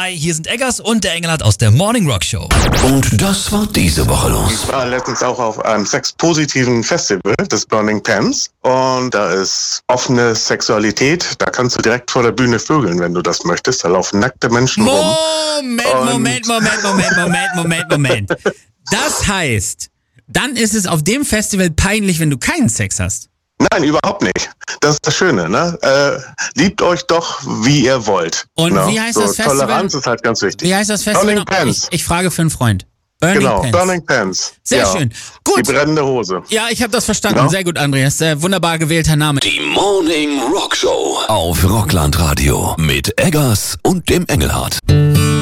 Hi, hier sind Eggers und der Engelhardt aus der Morning Rock Show. Und das war diese Woche los. Ich war letztens auch auf einem sexpositiven Festival, das Burning Pants. Und da ist offene Sexualität. Da kannst du direkt vor der Bühne vögeln, wenn du das möchtest. Da laufen nackte Menschen rum. Moment. Das heißt, dann ist es auf dem Festival peinlich, wenn du keinen Sex hast. Nein, überhaupt nicht. Das ist das Schöne, ne? Liebt euch doch, wie ihr wollt. Und ne? wie heißt das Festival? Toleranz ist halt ganz wichtig. Wie heißt das Festival? Burning Pants. Ich frage für einen Freund. Burning Pants. Sehr schön. Gut. Die brennende Hose. Ja, ich habe das verstanden. Ja. Sehr gut, Andreas. Wunderbar gewählter Name. Die Morning Rock Show auf Rockland Radio mit Eggers und dem Engelhardt.